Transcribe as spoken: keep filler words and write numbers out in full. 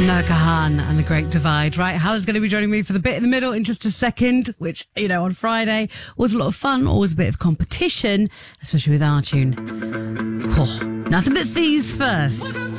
Noah Kahan and The Great Divide. Right, Hala's going to be joining me for the bit in the middle in just a second, which, you know, on Friday was a lot of fun, always a bit of competition, especially with our tune. Oh, nothing but thieves first.